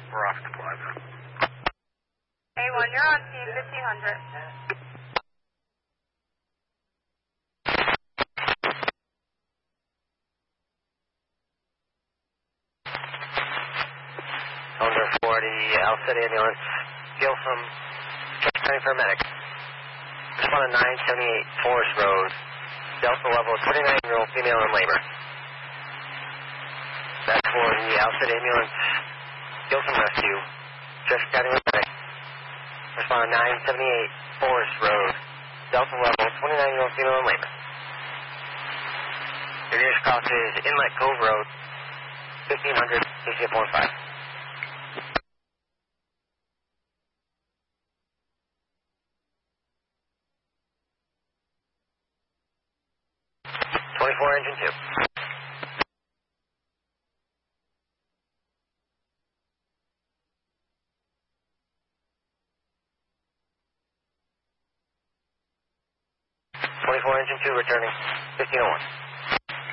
We're off the plaza. A1, you're on scene, 1500. Under 40, Alcid ambulance. Gilsum, County paramedic. Respond to 978 Forest Road. Delta level, 29-year-old female in labor. That's for the Alcid ambulance. Gilsum rescue. Chester County paramedic. Respond to 978 Forest Road. Delta level, 29-year-old female in labor. Your nearest cross is Inlet Cove Road, 1500, KCF 15. 24, engine 2. 24, engine 2, returning 1501.